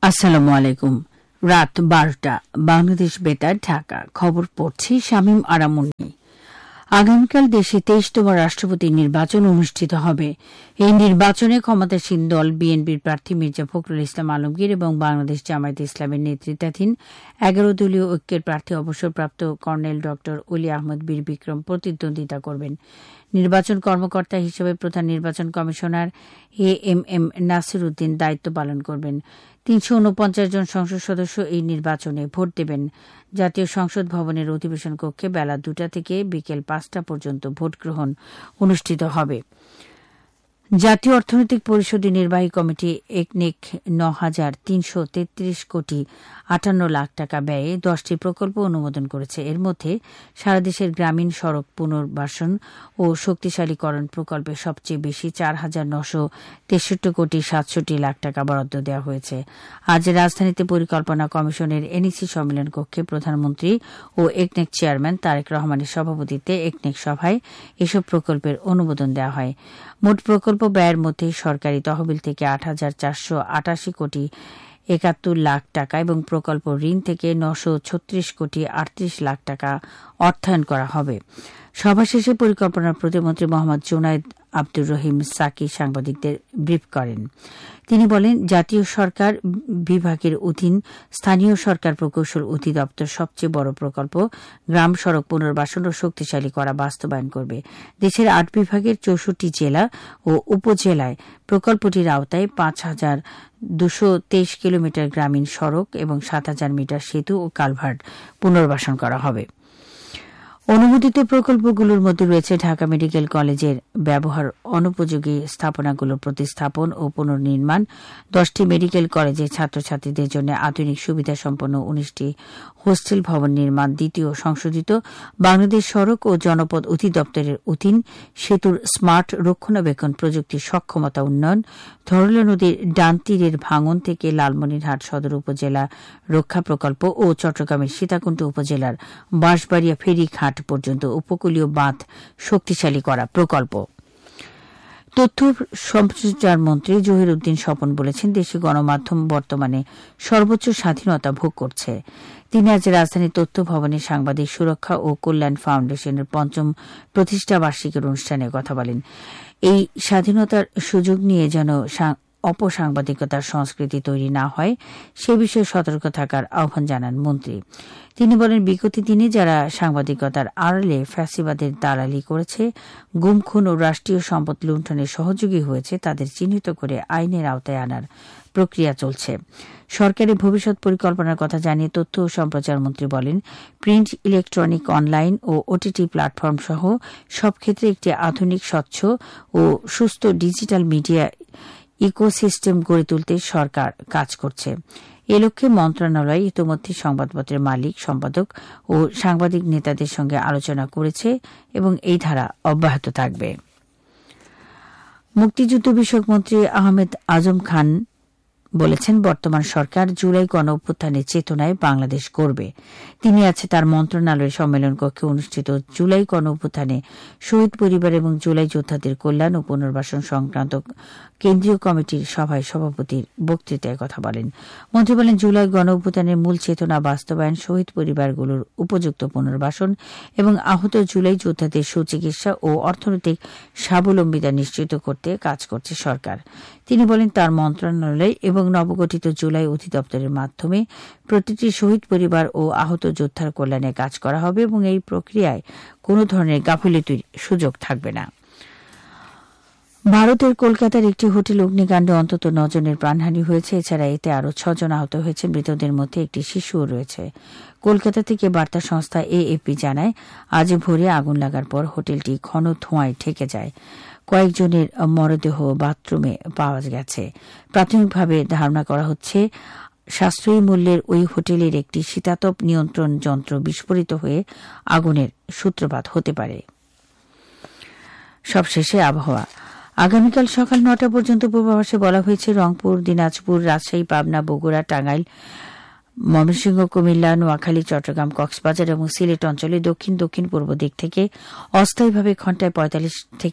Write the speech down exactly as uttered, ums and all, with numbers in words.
আসসালামু আলাইকুম। রাত বারোটা, বাংলাদেশ বেতার, ঢাকা। খবর পড়ছি শামীম আরামুন্নি। আগামীকাল দেশে তেইশতম রাষ্ট্রপতি নির্বাচন অনুষ্ঠিত হবে। এই নির্বাচনে ক্ষমতাসীন দল বিএনপির প্রার্থী মির্জা ফখরুল ইসলাম আলমগীর এবং বাংলাদেশ জামায়াতে ইসলামের নেতৃত্বাধীন এগারো দলীয় ঐক্যের প্রার্থী অবসরপ্রাপ্ত কর্নেল ড অলি আহমদ বীর বিক্রম প্রতিদ্বন্দ্বিতা করবেন। নির্বাচন কর্মকর্তা হিসেবে প্রধান নির্বাচন commissioner A M M Nasir Uddin দায়িত্ব পালন করবেন। তিনশো উনপঞ্চাশ জন সংসদ সদস্য এই নির্বাচনে ভোট দেবেন। জাতীয় সংসদ ভবনের অধিবেশন কক্ষে বেলা দুটা থেকে বিকেল পাঁচটা পর্যন্ত ভোট গ্রহণ অনুষ্ঠিত হবে। জাতীয় অর্থনৈতিক পরিষদের নির্বাহী কমিটি একনেক ন হাজার তিনশো তেত্রিশ কোটি আটান্ন লাখ টাকা ব্যয়ে দশটি প্রকল্প অনুমোদন করেছে। এর মধ্যে সারা দেশের গ্রামীণ সড়ক পুনর্বাসন ও শক্তিশালীকরণ প্রকল্পে সবচেয়ে বেশি চার হাজার নশো তেষট্টি কোটি সাতষট্টি লাখ টাকা বরাদ্দ দেওয়া হয়েছে। আজ রাজধানীতে পরিকল্পনা কমিশনের এনইসি সম্মেলন কক্ষে প্রধানমন্ত্রী ও একনেক চেয়ারম্যান তারেক রহমানের সভাপতিত্বে একনেক সভায় এসব প্রকল্পের অনুমোদন দেওয়া হয়। মোট প্রকল্প ব্যয়ের মধ্যে সরকারি তহবিল থেকে আট হাজার চারশো আটাশি কোটি একাত্তর লাখ টাকা এবং প্রকল্প ঋণ থেকে নশো ছত্রিশ কোটি আটত্রিশ লাখ টাকা অর্থায়ন করা হবে। সভা শেষে পরিকল্পনা প্রতিমন্ত্রী মোহাম্মদ জুনায়েদ আব্দুর রহিম সাকি সাংবাদিকদের ব্রিফ করেন। তিনি বলেন, জাতীয় সরকার বিভাগের অধীন স্থানীয় সরকার প্রকৌশল অধিদপ্তর সবচেয়ে বড় প্রকল্প গ্রাম সড়ক পুনর্বাসন ও শক্তিশালী করা বাস্তবায়ন করবে। দেশের আট বিভাগের চৌষট্টি জেলা ও উপজেলায় প্রকল্পটির আওতায় পাঁচ হাজার দুশো তেইশ কিলোমিটার গ্রামীণ সড়ক এবং সাত হাজার মিটার সেতু ও কালভার্ট পুনর্বাসন করা হবে। অনুমোদিত প্রকল্পগুলোর মধ্যে রয়েছে ঢাকা মেডিকেল কলেজের ব্যবহার অনুপযোগী স্থাপনাগুলোর প্রতিস্থাপন ও পুনর্নির্মাণ, দশটি মেডিকেল কলেজের ছাত্রছাত্রীদের জন্য আধুনিক সুবিধা সম্পন্ন উনিশটি হোস্টেল ভবন নির্মাণ, দ্বিতীয় সংশোধিত বাংলাদেশ সড়ক ও জনপদ অধিদপ্তরের অধীন সেতুর স্মার্ট রক্ষণাবেক্ষণ প্রযুক্তির সক্ষমতা উন্নয়ন, ধরলা নদীর ডান তীরের ভাঙন থেকে লালমনিরহাট সদর উপজেলা রক্ষা প্রকল্প ও চট্টগ্রামের সীতাকুণ্ড উপজেলার বাঁশবাড়িয়া ফেরি ঘাট পর্যন্ত উপকূলীয় বাঁধ শক্তিশালী করা প্রকল্প। তথ্য সম্প্রচার মন্ত্রী জহির উদ্দিন স্বপন বলেছেন, দেশে গণমাধ্যম বর্তমানে সর্বোচ্চ স্বাধীনতা ভোগ করছে। তিনি আজ রাজধানীর তথ্য ভবনে সাংবাদিক সুরক্ষা ও কল্যাণ ফাউন্ডেশনের পঞ্চম প্রতিষ্ঠা বার্ষিকীর অনুষ্ঠানে কথা বলেন। এই স্বাধীনতার সুযোগ নিয়ে যেন অপসাংবাদিকতার সংস্কৃতি তৈরি না হয় সে বিষয়ে সতর্ক থাকার আহ্বান জানান মন্ত্রী। তিনি বলেন, বিগত দিনে যারা সাংবাদিকতার আড়ালে ফ্যাসিবাদের দালালি করেছে, গুম খুন ও রাষ্ট্রীয় সম্পদ লুণ্ঠনের সহযোগী হয়েছে, তাদের চিহ্নিত করে আইনের আওতায় আনার প্রক্রিয়া চলছে। সরকারের ভবিষ্যৎ পরিকল্পনার কথা জানিয়ে তথ্য ও সম্প্রচার মন্ত্রী বলেন, প্রিন্ট, ইলেকট্রনিক, অনলাইন ও ওটিটি প্ল্যাটফর্ম সহ সব ক্ষেত্রে একটি আধুনিক, স্বচ্ছ ও সুস্থ ডিজিটাল মিডিয়া ইকোসিস্টেম গড়ে তুলতে সরকার কাজ করছে। এ লক্ষ্যে মন্ত্রণালয় ইতিমধ্যে সংবাদপত্রের মালিক, সম্পাদক ও সাংবাদিক নেতাদের সঙ্গে আলোচনা করেছে এবং এই ধারা অব্যাহত থাকবে। মুক্তিযুদ্ধ বিষয়ক মন্ত্রী আহমেদ আজম খান বলেছেন, বর্তমান সরকার জুলাই গণ অভ্যুত্থানের চেতনায় বাংলাদেশ গড়বে। তিনি আছে তার মন্ত্রণালয়ের সম্মেলন কক্ষে অনুষ্ঠিত জুলাই গণ অভ্যুত্থানে শহীদ পরিবার এবং জুলাই যোদ্ধাদের কল্যাণ ও পুনর্বাসন সংক্রান্ত কেন্দ্রীয় কমিটির সভায় সভাপতির বক্তৃতায় কথা বলেন। মন্ত্রী বলেন, জুলাই গণ অভ্যুত্থানের মূল চেতনা বাস্তবায়ন, শহীদ পরিবারগুলোর উপযুক্ত পুনর্বাসন এবং আহত জুলাই যোদ্ধাদের সুচিকিৎসা ও অর্থনৈতিক স্বাবলম্বিতা নিশ্চিত করতে কাজ করছে সরকার। তিনি বলেন, তার মন্ত্রণালয় এবং নবগঠিত জুলাই অধিদপ্তরের মাধ্যমে প্রতিটি শহীদ পরিবার ও আহত যোদ্ধার কল্যাণে কাজ করা হবে এবং এই প্রক্রিয়ায় কোন ধরনের গাফিলতির সুযোগ থাকবে না। ভারতের কলকাতার একটি হোটেল অগ্নিকাণ্ডে অন্তত নজনের প্রাণহানি হয়েছে। এছাড়া এতে আরও ছজন আহত হয়েছে। মৃতদের মধ্যে একটি শিশুও রয়েছে। কলকাতা থেকে বার্তা সংস্থা এএপি জানায়, আজ ভোরে আগুন লাগার পর হোটেলটি ঘন ধোঁয়ায় ঢেকে যায়। কয়েকজনের মরদেহ বাথরুমে পাওয়া গেছে। প্রাথমিকভাবে ধারণা করা হচ্ছে, সাশ্রয়ী মূল্যের ওই হোটেলের একটি শীতাতপ নিয়ন্ত্রণ যন্ত্র বিস্ফোরিত হয়ে আগুনের সূত্রপাত হতে পারে। সবশেষে আবহাওয়া। আগামীকাল সকাল নটা পর্যন্ত পূর্বাভাসে বলা হয়েছে, রংপুর, দিনাজপুর, রাজশাহী, পাবনা, বগুড়া, টাঙ্গাইল, ময়মনসিংহ, কুমিল্লা, নোয়াখালী, চট্টগ্রাম, কক্সবাজার এবং সিলেট অঞ্চলে দক্ষিণ দক্ষিণ পূর্ব দিক থেকে অস্থায়ীভাবে ঘণ্টায় পঁয়তাল্লিশ থেকে